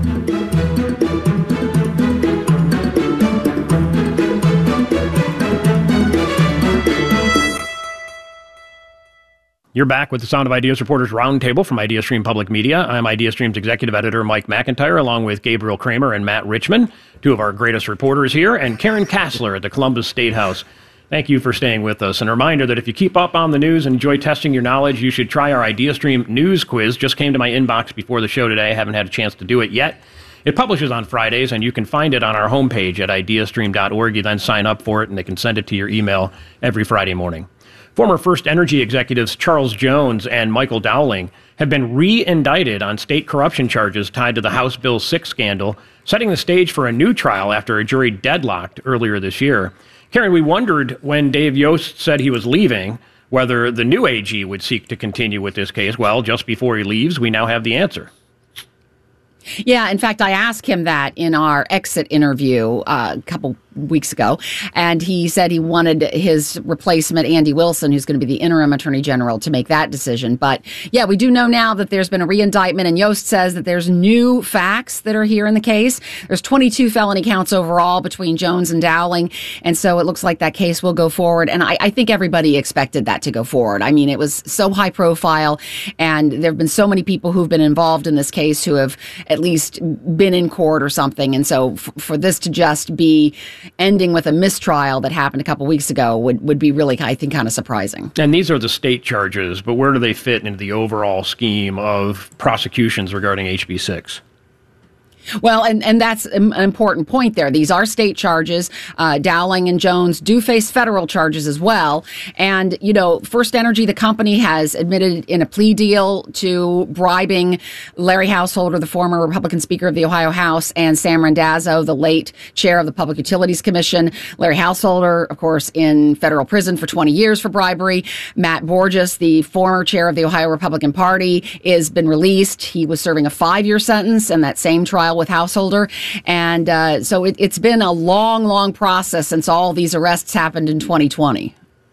You're back with the Sound of Ideas Reporters Roundtable from IdeaStream Public Media. I'm IdeaStream's executive editor, Mike McIntyre, along with Gabriel Kramer and Matt Richman, two of our greatest reporters here, and Karen Kassler at the Columbus State House. Thank you for staying with us. And a reminder that if you keep up on the news and enjoy testing your knowledge, you should try our IdeaStream news quiz. Just came to my inbox before the show today. I haven't had a chance to do it yet. It publishes on Fridays, and you can find it on our homepage at ideastream dot org. You then sign up for it, and they can send it to your email every Friday morning. Former First Energy executives Charles Jones and Michael Dowling have been re-indicted on state corruption charges tied to the House Bill six scandal, setting the stage for a new trial after a jury deadlocked earlier this year. Karen, we wondered when Dave Yost said he was leaving whether the new A G would seek to continue with this case. Well, just before he leaves, we now have the answer. Yeah, in fact, I asked him that in our exit interview uh, a couple weeks ago, and he said he wanted his replacement, Andy Wilson, who's going to be the interim attorney general, to make that decision. But yeah, we do know now that there's been a reindictment, and Yost says that there's new facts that are here in the case. There's twenty-two felony counts overall between Jones and Dowling, and so it looks like that case will go forward. And I, I think everybody expected that to go forward. I mean, it was so high profile, and there have been so many people who've been involved in this case who have at least been in court or something. And so f- for this to just be ending with a mistrial that happened a couple weeks ago would, would be really, I think, kind of surprising. And these are the state charges, but where do they fit into the overall scheme of prosecutions regarding H B six? Well, and, and that's an important point there. These are state charges. Uh, Dowling and Jones do face federal charges as well. And, you know, First Energy, the company, has admitted in a plea deal to bribing Larry Householder, the former Republican Speaker of the Ohio House, and Sam Randazzo, the late chair of the Public Utilities Commission. Larry Householder, of course, in federal prison for twenty years for bribery. Matt Borges, the former chair of the Ohio Republican Party, has been released. He was serving a five-year sentence in that same trial with Householder. And uh, so it, it's been a long, long process since all these arrests happened in twenty twenty.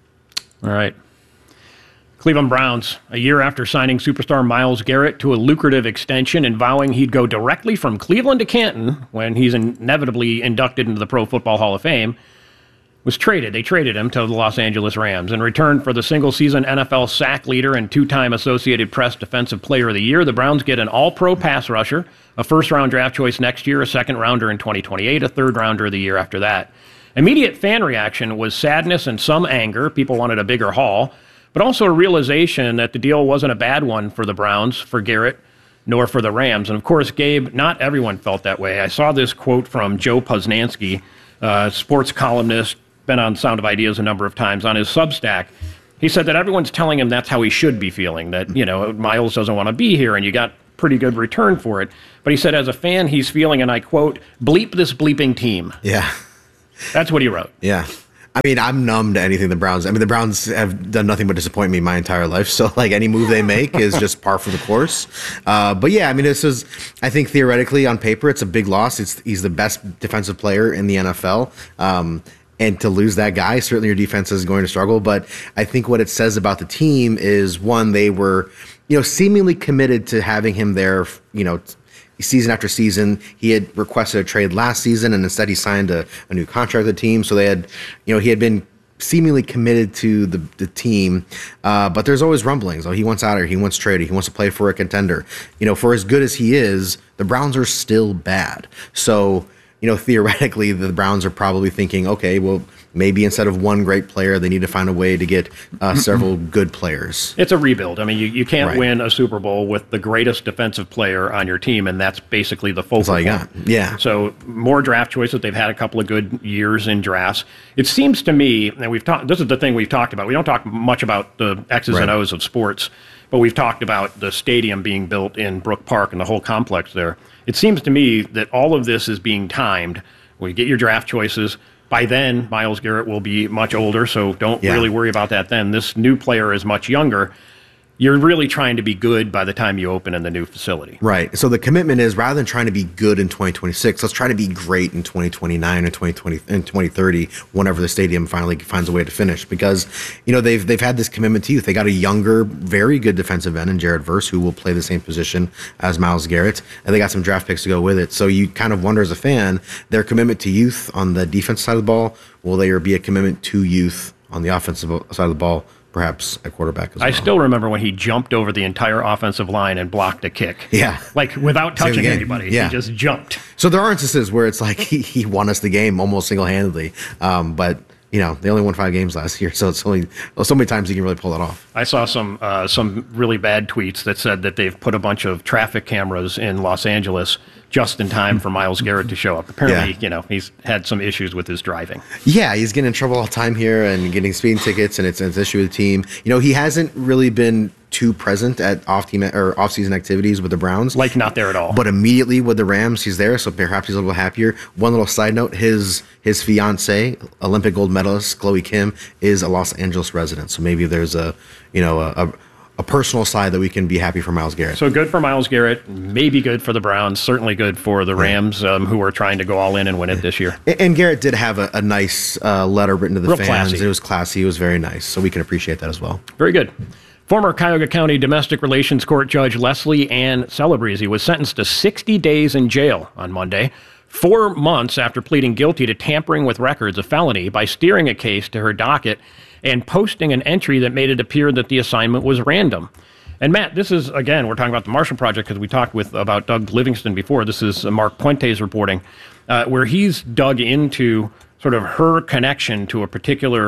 All right. Cleveland Browns, a year after signing superstar Myles Garrett to a lucrative extension and vowing he'd go directly from Cleveland to Canton when he's inevitably inducted into the Pro Football Hall of Fame, was traded. They traded him to the Los Angeles Rams. In return for the single-season N F L sack leader and two-time Associated Press Defensive Player of the Year, the Browns get an all-pro pass rusher, a first-round draft choice next year, a second-rounder in twenty twenty-eight, a third-rounder of the year after that. Immediate fan reaction was sadness and some anger. People wanted a bigger haul, but also a realization that the deal wasn't a bad one for the Browns, for Garrett, nor for the Rams. And, of course, Gabe, not everyone felt that way. I saw this quote from Joe Posnanski, uh, sports columnist, been on Sound of Ideas a number of times, on his Substack. He said that everyone's telling him that's how he should be feeling, that, you know, Myles doesn't want to be here and you got pretty good return for it. But he said as a fan, he's feeling, and I quote, bleep this bleeping team. Yeah. That's what he wrote. Yeah. I mean, I'm numb to anything the Browns. I mean, the Browns have done nothing but disappoint me my entire life. So, like, any move they make is just par for the course. Uh, but yeah, I mean, this is, I think theoretically on paper, it's a big loss. It's he's the best defensive player in the N F L. Um, and to lose that guy, certainly your defense is going to struggle. But I think what it says about the team is, one, they were, you know, seemingly committed to having him there, you know, season after season. He had requested a trade last season, and instead he signed a, a new contract with the team. So they had, you know, he had been seemingly committed to the, the team. Uh, but there's always rumblings. Oh, he wants out of here. He wants traded. He wants to play for a contender. You know, for as good as he is, the Browns are still bad. So, you know, theoretically, the Browns are probably thinking, okay, well, maybe instead of one great player, they need to find a way to get uh, several good players. It's a rebuild. I mean, you, you can't Right. win a Super Bowl with the greatest defensive player on your team, and that's basically the focal That's all you point. got. Yeah. So more draft choices. They've had a couple of good years in drafts. It seems to me, and we've talked. This is the thing we've talked about. We don't talk much about the X's and Right. O's of sports, but we've talked about the stadium being built in Brook Park and the whole complex there. It seems to me that all of this is being timed. We get your draft choices. By then, Myles Garrett will be much older, so don't Yeah. really worry about that then. This new player is much younger. You're really trying to be good by the time you open in the new facility. Right. So the commitment is, rather than trying to be good in twenty twenty-six, let's try to be great in twenty twenty-nine or twenty twenty and twenty thirty, whenever the stadium finally finds a way to finish. Because, you know, they've they've had this commitment to youth. They got a younger, very good defensive end in Jared Verse, who will play the same position as Myles Garrett, and they got some draft picks to go with it. So you kind of wonder as a fan, their commitment to youth on the defense side of the ball, will there be a commitment to youth on the offensive side of the ball? Perhaps at quarterback as well. I still remember when he jumped over the entire offensive line and blocked a kick. Yeah. Like without Same touching game. anybody. Yeah. He just jumped. So there are instances where it's like he, he won us the game almost single-handedly. Um, but, you know, they only won five games last year, so it's only well, so many times he can really pull it off. I saw some uh, some really bad tweets that said that they've put a bunch of traffic cameras in Los Angeles just in time for Myles Garrett to show up. Apparently, Yeah. you know, he's had some issues with his driving. Yeah, he's getting in trouble all the time here and getting speeding tickets, and it's, it's an issue with the team. You know, he hasn't really been too present at off-team or off-season activities with the Browns. Like not there at all. But immediately with the Rams, he's there, so perhaps he's a little happier. One little side note, his his fiancée, Olympic gold medalist Chloe Kim, is a Los Angeles resident. So maybe there's a, you know, a, a a personal side that we can be happy for Myles Garrett. So good for Myles Garrett, maybe good for the Browns, certainly good for the Rams, um, who are trying to go all in and win it this year. And, and Garrett did have a, a nice uh, letter written to the Real fans. classy. It was classy. It was very nice. So we can appreciate that as well. Very good. Former Cuyahoga County Domestic Relations Court Judge Leslie Ann Celebrezzi was sentenced to sixty days in jail on Monday, four months after pleading guilty to tampering with records, a felony, by steering a case to her docket and posting an entry that made it appear that the assignment was random. And Matt, this is, again, we're talking about the Marshall Project because we talked with about Doug Livingston before. This is Mark Puente's reporting, uh, where he's dug into sort of her connection to a particular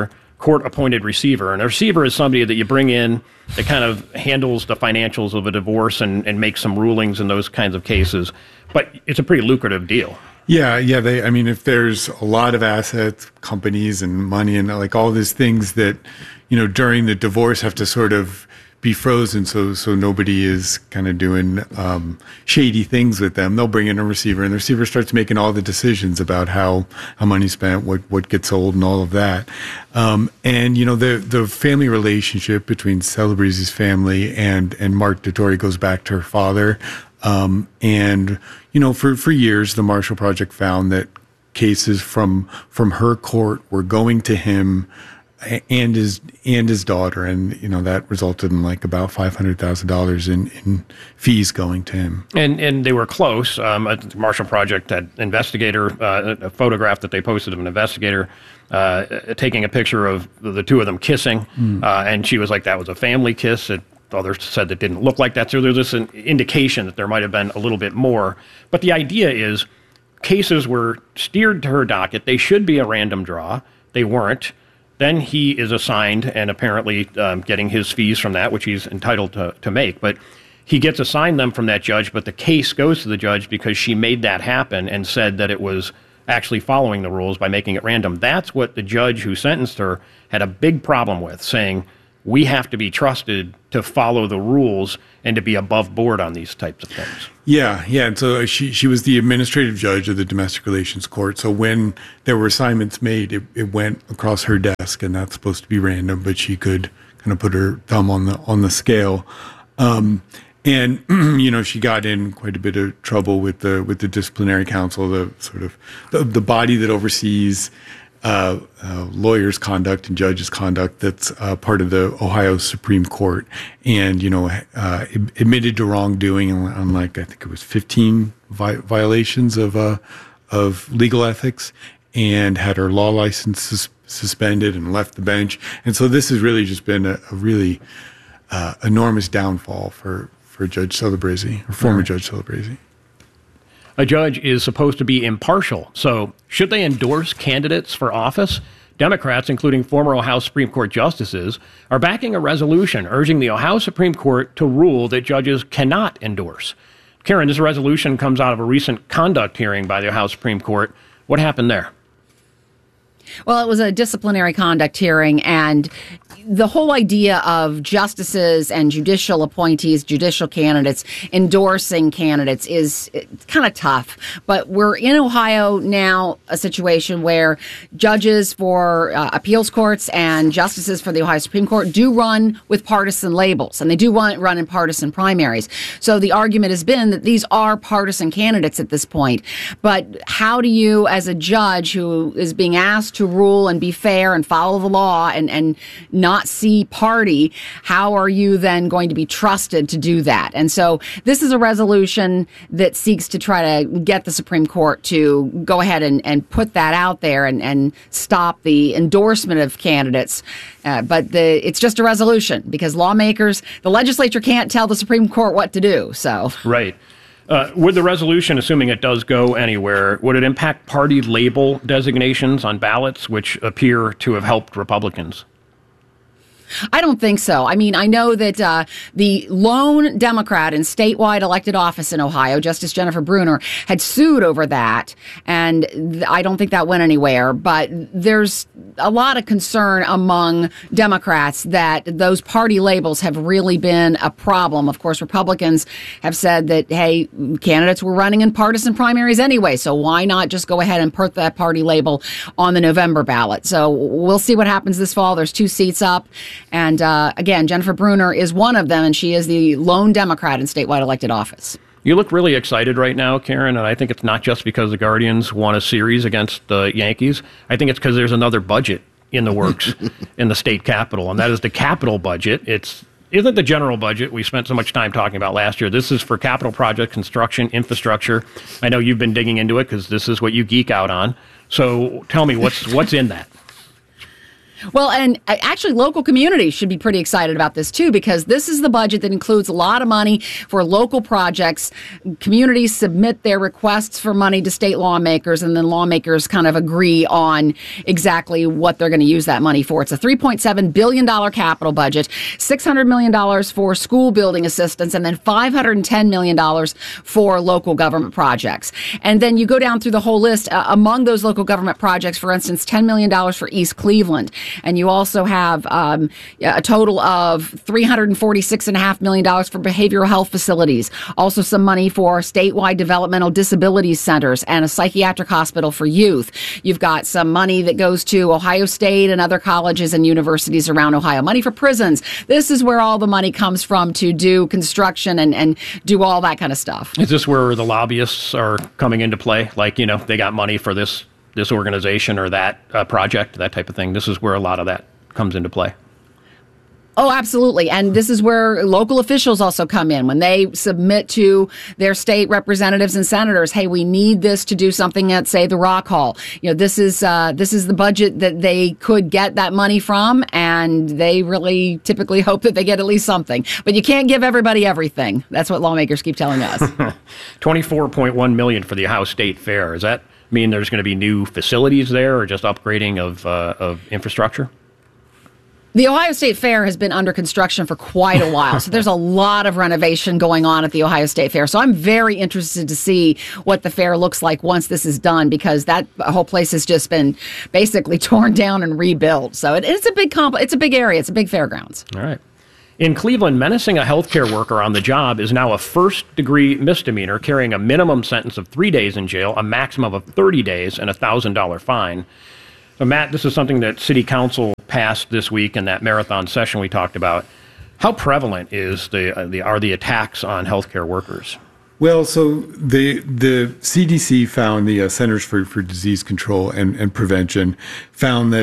court-appointed receiver. And a receiver is somebody that you bring in that kind of handles the financials of a divorce and, and makes some rulings in those kinds of cases. But it's a pretty lucrative deal. Yeah, yeah. They, I mean, if there's a lot of assets, companies, and money, and like all these things that, you know, during the divorce have to sort of be frozen, so so nobody is kind of doing um, shady things with them. They'll bring in a receiver, and the receiver starts making all the decisions about how how money's spent, what what gets sold, and all of that. Um, and you know, the the family relationship between Celebrezze's family and and Mark Dettori goes back to her father. Um, and you know, for for years, the Marshall Project found that cases from from her court were going to him and his and his daughter, and you know that resulted in like about five hundred thousand dollars in in fees going to him. And and they were close. Um, at the Marshall Project had investigator uh, a photograph that they posted of an investigator uh, taking a picture of the two of them kissing, mm. uh, and she was like, "That was a family kiss." It, others said that didn't look like that. So there's this an indication that there might have been a little bit more. But the idea is, cases were steered to her docket. They should be a random draw. They weren't. Then he is assigned and apparently um, getting his fees from that, which he's entitled to, to make. But he gets assigned them from that judge, but the case goes to the judge because she made that happen and said that it was actually following the rules by making it random. That's what the judge who sentenced her had a big problem with, saying we have to be trusted to follow the rules and to be above board on these types of things. Yeah, yeah. And so she she was the administrative judge of the domestic relations court. So when there were assignments made, it, it went across her desk, and that's supposed to be random, but she could kind of put her thumb on the on the scale. Um, and you know, she got in quite a bit of trouble with the with the disciplinary council, the sort of the, the body that oversees Uh, uh, lawyers' conduct and judges' conduct that's uh, part of the Ohio Supreme Court, and you know, uh, admitted to wrongdoing on like I think it was fifteen vi- violations of uh, of legal ethics, and had her law license sus- suspended and left the bench. And so this has really just been a, a really uh, enormous downfall for for Judge Celebrezze, or former right. Judge Celebrezze. A judge is supposed to be impartial. So should they endorse candidates for office? Democrats, including former Ohio Supreme Court justices, are backing a resolution urging the Ohio Supreme Court to rule that judges cannot endorse. Karen, this resolution comes out of a recent conduct hearing by the Ohio Supreme Court. What happened there? Well, it was a disciplinary conduct hearing, and the whole idea of justices and judicial appointees, judicial candidates, endorsing candidates is kind of tough. But we're in Ohio now, a situation where judges for uh, appeals courts and justices for the Ohio Supreme Court do run with partisan labels, and they do run, run in partisan primaries. So the argument has been that these are partisan candidates at this point. But how do you, as a judge who is being asked to rule and be fair and follow the law and, and not see party, how are you then going to be trusted to do that? And so this is a resolution that seeks to try to get the Supreme Court to go ahead and, and put that out there and, and stop the endorsement of candidates. Uh, but the, it's just a resolution because lawmakers, the legislature can't tell the Supreme Court what to do. So right. Uh, would the resolution, assuming it does go anywhere, would it impact party label designations on ballots, which appear to have helped Republicans? I don't think so. I mean, I know that uh, the lone Democrat in statewide elected office in Ohio, Justice Jennifer Brunner, had sued over that, and th- I don't think that went anywhere. But there's a lot of concern among Democrats that those party labels have really been a problem. Of course, Republicans have said that, hey, candidates were running in partisan primaries anyway, so why not just go ahead and put that party label on the November ballot? So we'll see what happens this fall. There's two seats up. And uh, again, Jennifer Brunner is one of them, and she is the lone Democrat in statewide elected office. You look really excited right now, Karen, and I think it's not just because the Guardians won a series against the Yankees. I think it's because there's another budget in the works in the state capitol, and that is the capital budget. It's isn't the general budget we spent so much time talking about last year. This is for capital project, construction, infrastructure. I know you've been digging into it because this is what you geek out on. So tell me, what's what's in that? Well, and actually local communities should be pretty excited about this too, because this is the budget that includes a lot of money for local projects. Communities submit their requests for money to state lawmakers, and then lawmakers kind of agree on exactly what they're going to use that money for. It's a three point seven billion dollars capital budget, six hundred million dollars for school building assistance, and then five hundred ten million dollars for local government projects. And then you go down through the whole list. Uh, among those local government projects, for instance, ten million dollars for East Cleveland. And you also have um, a total of three hundred forty-six point five million dollars for behavioral health facilities. Also some money for statewide developmental disabilities centers and a psychiatric hospital for youth. You've got some money that goes to Ohio State and other colleges and universities around Ohio. Money for prisons. This is where all the money comes from to do construction and, and do all that kind of stuff. Is this where the lobbyists are coming into play? Like, you know, they got money for this this organization or that uh, project, that type of thing. This is where a lot of that comes into play. Oh, absolutely. And this is where local officials also come in when they submit to their state representatives and senators, hey, we need this to do something at, say, the Rock Hall. You know, this is uh, this is the budget that they could get that money from, and they really typically hope that they get at least something. But you can't give everybody everything. That's what lawmakers keep telling us. twenty-four point one million dollars for the Ohio State Fair. Does that mean there's going to be new facilities there or just upgrading of uh, of infrastructure? The Ohio State Fair has been under construction for quite a while, so there's a lot of renovation going on at the Ohio State Fair. So I'm very interested to see what the fair looks like once this is done, because that whole place has just been basically torn down and rebuilt. So it, it's a big comp- it's a big area. It's a big fairgrounds. All right. In Cleveland, menacing a healthcare worker on the job is now a first-degree misdemeanor, carrying a minimum sentence of three days in jail, a maximum of thirty days, and a one thousand dollars fine. So, Matt, this is something that City Council passed this week in that marathon session we talked about. How prevalent is the, uh, the are the attacks on healthcare workers? Well, so the the C D C found, the uh, Centers for, for Disease Control and, and Prevention found that